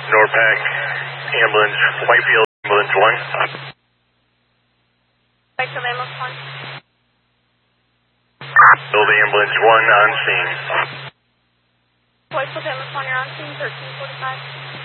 NORPAC, ambulance, Whitefield, ambulance 1. Whitefield, ambulance 1. Build ambulance 1 on scene. Whitefield, ambulance 1, you're on scene, 1345.